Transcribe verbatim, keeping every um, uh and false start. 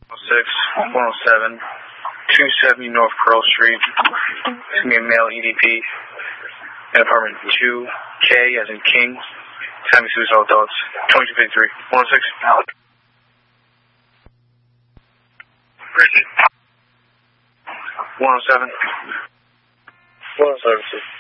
six, one oh seven, two seventy North Pearl Street. It's going to be a male E D P. In apartment two K as in King. Having suicidal thoughts. twenty-two fifty-three. one oh six. Bridget. one oh seven. one oh seven.